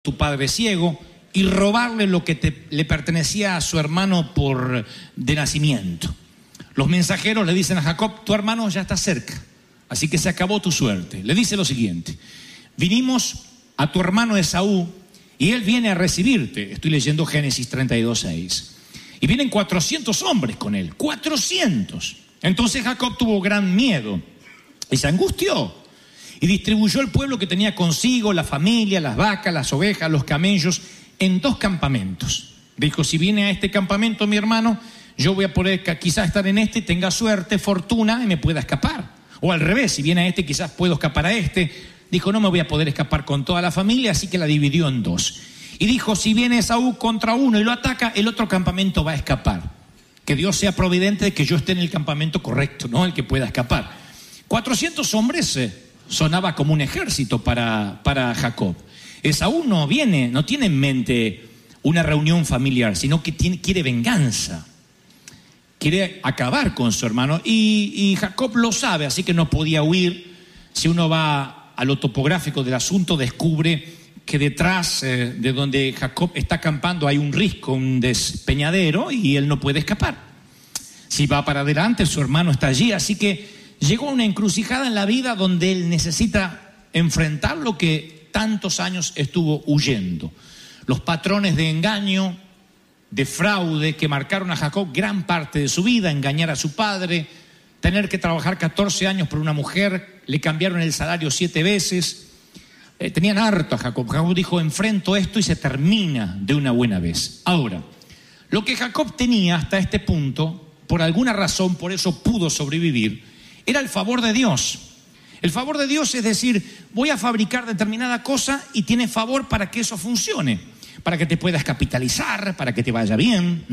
tu padre ciego y robarle lo que le pertenecía a su hermano de nacimiento. Los mensajeros le dicen a Jacob: tu hermano ya está cerca, así que se acabó tu suerte. Le dice lo siguiente: vinimos a tu hermano Esaú y él viene a recibirte. Estoy leyendo Génesis 32:6. Y vienen 400 hombres con él, 400. Entonces Jacob tuvo gran miedo y se angustió y distribuyó el pueblo que tenía consigo, la familia, las vacas, las ovejas, los camellos, en 2 campamentos. Dijo: si viene a este campamento mi hermano, yo voy a poder quizás estar en este, tenga suerte, fortuna y me pueda escapar. O al revés, si viene a este quizás puedo escapar a este. Dijo: no me voy a poder escapar con toda la familia, así que la dividió en 2. Y dijo: si viene Esaú contra uno y lo ataca, el otro campamento va a escapar. Que Dios sea providente de que yo esté en el campamento correcto, no el que pueda escapar. 400 hombres sonaba como un ejército para Jacob. Esaú no tiene en mente una reunión familiar, sino que quiere venganza. Quiere acabar con su hermano y Jacob lo sabe, así que no podía huir. Si uno va a lo topográfico del asunto, descubre que detrás de donde Jacob está acampando hay un risco, un despeñadero, y él no puede escapar. Si va para adelante, su hermano está allí, así que llegó a una encrucijada en la vida donde él necesita enfrentar lo que tantos años estuvo huyendo. Los patrones de engaño, de fraude que marcaron a Jacob gran parte de su vida: engañar a su padre, tener que trabajar 14 años por una mujer, le cambiaron el salario 7 veces. Tenían harto a Jacob. Jacob dijo: enfrento esto y se termina de una buena vez. Ahora, lo que Jacob tenía hasta este punto, por alguna razón, por eso pudo sobrevivir, era el favor de Dios. El favor de Dios es decir, voy a fabricar determinada cosa y tiene favor para que eso funcione, para que te puedas capitalizar, para que te vaya bien.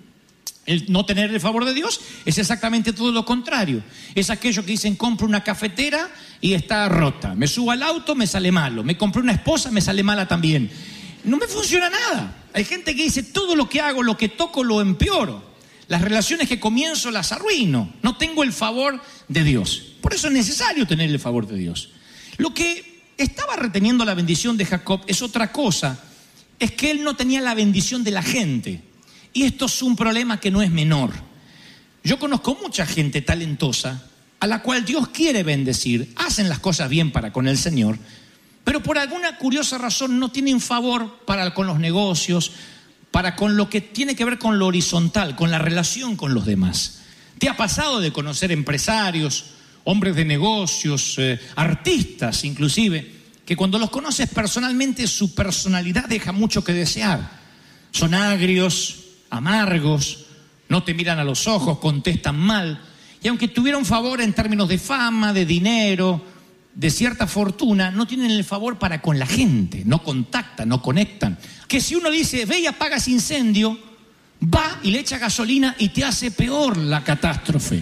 El no tener el favor de Dios es exactamente todo lo contrario. Es aquello que dicen: compro una cafetera y está rota, me subo al auto, me sale malo, me compré una esposa, me sale mala también. No me funciona nada. Hay gente que dice: todo lo que hago, lo que toco, lo empeoro. Las relaciones que comienzo las arruino. No tengo el favor de Dios. Por eso es necesario tener el favor de Dios. Lo que estaba reteniendo la bendición de Jacob es otra cosa. Es que él no tenía la bendición de la gente. Y esto es un problema que no es menor. Yo conozco mucha gente talentosa a la cual Dios quiere bendecir. Hacen las cosas bien para con el Señor, pero por alguna curiosa razón no tienen favor para con los negocios, para con lo que tiene que ver con lo horizontal, con la relación con los demás. ¿Te ha pasado de conocer empresarios, hombres de negocios, artistas inclusive, que cuando los conoces personalmente su personalidad deja mucho que desear? Son agrios, amargos, no te miran a los ojos, contestan mal, y aunque tuvieron favor en términos de fama, de dinero, de cierta fortuna, no tienen el favor para con la gente, no contactan, no conectan. Que si uno dice: ve y apaga ese incendio, va y le echa gasolina y te hace peor la catástrofe.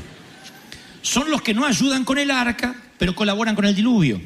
Son los que no ayudan con el arca, pero colaboran con el diluvio.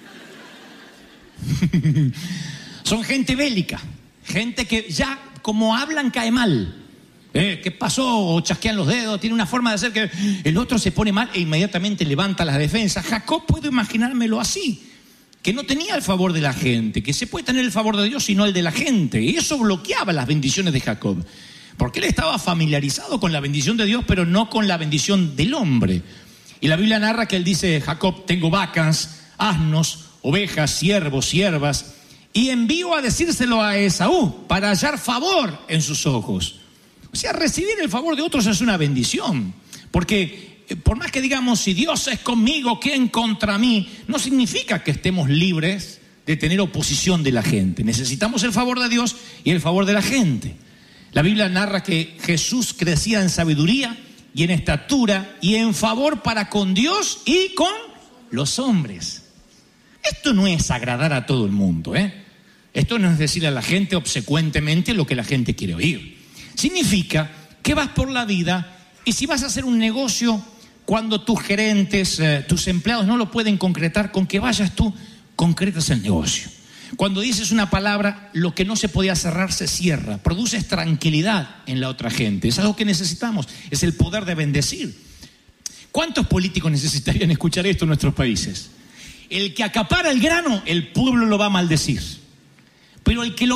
Son gente bélica, gente que ya como hablan cae mal. ¿Qué pasó? O chasquean los dedos, tiene una forma de hacer que el otro se pone mal e inmediatamente levanta las defensas. Jacob, puedo imaginármelo así, que no tenía el favor de la gente, que se puede tener el favor de Dios sino el de la gente, y eso bloqueaba las bendiciones de Jacob, porque él estaba familiarizado con la bendición de Dios, pero no con la bendición del hombre. Y la Biblia narra que él dice: Jacob, tengo vacas, asnos, ovejas, siervos, siervas, y envío a decírselo a Esaú para hallar favor en sus ojos. O sea, recibir el favor de otros es una bendición, porque por más que digamos: si Dios es conmigo, ¿quién contra mí?, no significa que estemos libres de tener oposición de la gente. Necesitamos el favor de Dios y el favor de la gente. La Biblia narra que Jesús crecía en sabiduría y en estatura y en favor para con Dios y con los hombres. Esto no es agradar a todo el mundo, Esto no es decirle a la gente obsecuentemente lo que la gente quiere oír. Significa que vas por la vida y si vas a hacer un negocio, cuando tus gerentes, tus empleados no lo pueden concretar, con que vayas tú, concretas el negocio. Cuando dices una palabra, lo que no se podía cerrar se cierra. Produces tranquilidad en la otra gente. Es algo que necesitamos, es el poder de bendecir. ¿Cuántos políticos necesitarían escuchar esto en nuestros países? El que acapara el grano, el pueblo lo va a maldecir. Pero el que lo